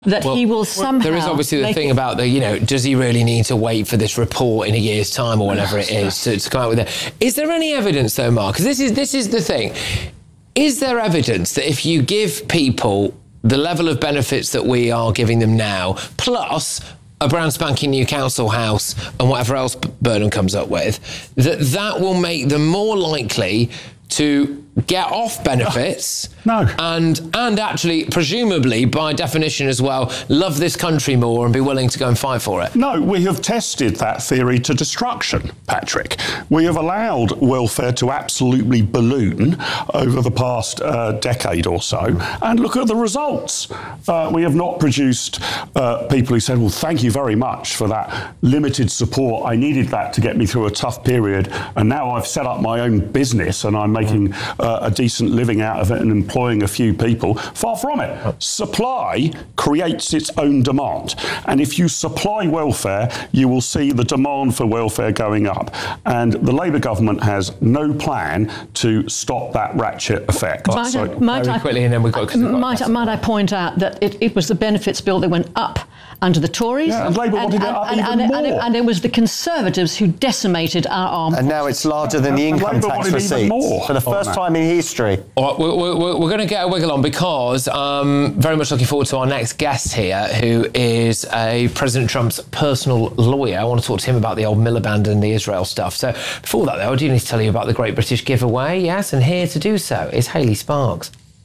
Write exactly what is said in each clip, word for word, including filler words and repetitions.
that well, he will somehow... There is obviously the thing it... about the, you know, does he really need to wait for this report in a year's time or whatever it is to, to come out with it? Is there any evidence, though, Mark? Because this is, this is the thing. Is there evidence that if you give people the level of benefits that we are giving them now, plus a brand spanking new council house and whatever else Burnham comes up with, that that will make them more likely to get off benefits no. and and actually, presumably, by definition as well, love this country more and be willing to go and fight for it? No, we have tested that theory to destruction, Patrick. We have allowed welfare to absolutely balloon over the past uh, decade or so, and look at the results. Uh, we have not produced uh, people who said, well, thank you very much for that limited support. I needed that to get me through a tough period, and now I've set up my own business and I'm making uh, a decent living out of it and employing a few people. Far from it. Supply creates its own demand. And if you supply welfare, you will see the demand for welfare going up. And the Labour government has no plan to stop that ratchet effect. Might, so, I, might, very I, quickly, and then we've got, we've got might, might I point out that it, it was the benefits bill that went up under the Tories. Yeah, and Labour wanted and, it up and, even and, more. And it, and it was the Conservatives who decimated our armed And now it's larger than the income Labour tax wanted receipts more for the first that. time in history. All right, we're, we're, we're going to get a wiggle on because um, very much looking forward to our next guest here, who is a President Trump's personal lawyer. I want to talk to him about the old Miliband and the Israel stuff. So before that, though, I do need to tell you about the Great British Giveaway. Yes, and here to do so is Hayley Sparks.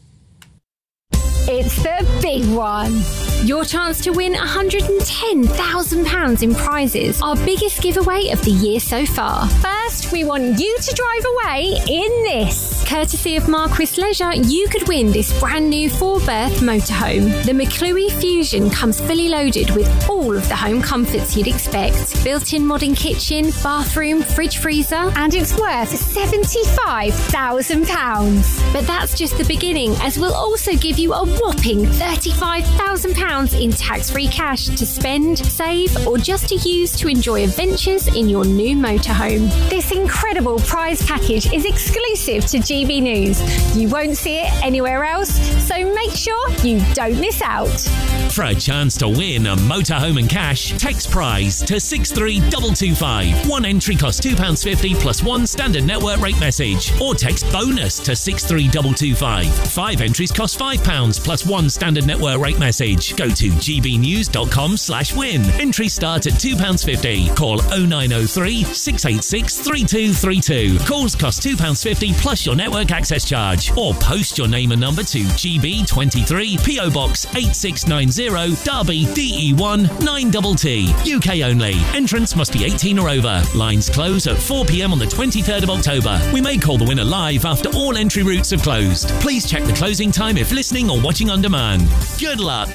It's the big one. Your chance to win one hundred ten thousand pounds in prizes. Our biggest giveaway of the year so far. First, we want you to drive away in this. Courtesy of Marquis Leisure, you could win this brand new four-berth motorhome. The McClue Fusion comes fully loaded with all of the home comforts you'd expect. Built-in modern kitchen, bathroom, fridge freezer, and it's worth seventy-five thousand pounds. But that's just the beginning, as we'll also give you a whopping thirty-five thousand pounds in tax-free cash to spend, save, or just to use to enjoy adventures in your new motorhome. This incredible prize package is exclusive to G B News. You won't see it anywhere else, so make sure you don't miss out. For a chance to win a motorhome and cash, text prize to six three two two five. One entry costs two pounds fifty plus one standard network rate message. Or text bonus to six three two two five. Five entries cost five pounds plus one standard network rate message. Go to gbnews.com slash win. Entries start at two pounds fifty. Call oh nine oh three, six eight six, three two three two. Calls cost two pounds fifty plus your network access charge. Or post your name and number to G B twenty-three, P O Box eight six nine zero, Derby, D E one nine T T. U K only. Entrance must be eighteen or over. Lines close at four p.m. on the twenty-third of October. We may call the winner live after all entry routes have closed. Please check the closing time if listening or watching on demand. Good luck.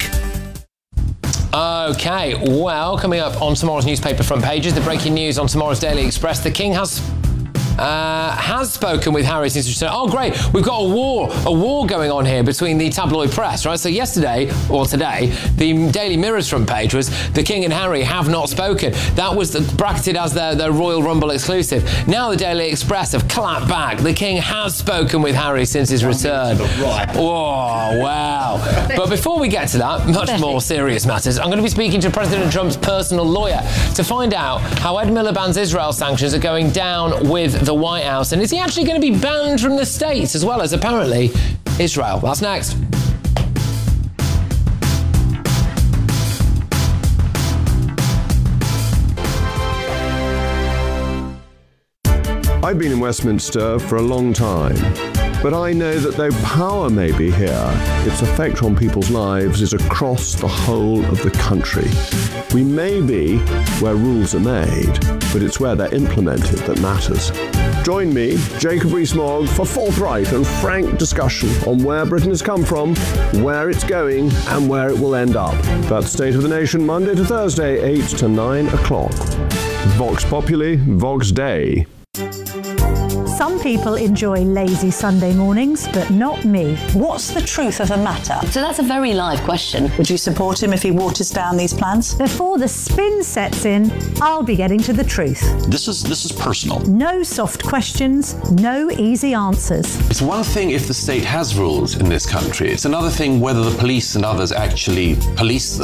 OK, well, coming up on tomorrow's newspaper front pages, the breaking news on tomorrow's Daily Express. The King has uh, has spoken with Harry since return. Oh, great. We've got a war, a war going on here between the tabloid press, right? So yesterday, or today, the Daily Mirror's front page was the King and Harry have not spoken. That was the, bracketed as their, their Royal Rumble exclusive. Now the Daily Express have clapped back. The King has spoken with Harry since his return. Right. Oh, wow. But before we get to that, much more serious matters, I'm going to be speaking to President Trump's personal lawyer to find out how Ed Miliband's Israel sanctions are going down with the White House, and is he actually going to be banned from the States as well as apparently Israel? That's next. I've been in Westminster for a long time, but I know that though power may be here, its effect on people's lives is across the whole of the country. We may be where rules are made, but it's where they're implemented that matters. Join me, Jacob Rees-Mogg, for forthright and frank discussion on where Britain has come from, where it's going, and where it will end up. That's State of the Nation, Monday to Thursday, eight to nine o'clock. Vox Populi, Vox Dei. Some people enjoy lazy Sunday mornings, but not me. What's the truth of the matter? So that's a very live question. Would you support him if he waters down these plans? Before the spin sets in, I'll be getting to the truth. This is this is personal. No soft questions, no easy answers. It's one thing if the state has rules in this country. It's another thing whether the police and others actually police them.